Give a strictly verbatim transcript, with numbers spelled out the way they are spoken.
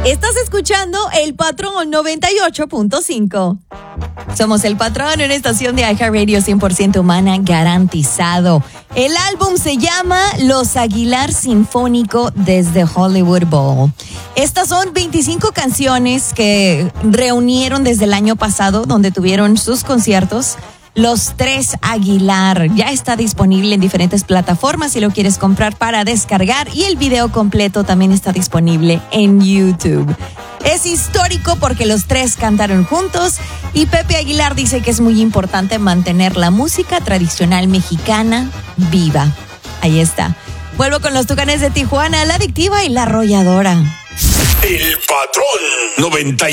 Estás escuchando El Patrón noventa y ocho punto cinco. Somos El Patrón, una estación de iHeartRadio cien por ciento humana garantizado. El álbum se llama Los Aguilar Sinfónico desde Hollywood Bowl. Estas son veinticinco canciones que reunieron desde el año pasado, donde tuvieron sus conciertos. Los Tres Aguilar ya está disponible en diferentes plataformas si lo quieres comprar para descargar, y el video completo también está disponible en YouTube. Es histórico porque los tres cantaron juntos y Pepe Aguilar dice que es muy importante mantener la música tradicional mexicana viva. Ahí está. Vuelvo con los Tucanes de Tijuana, La Adictiva y La Arrolladora. El Patrón noventa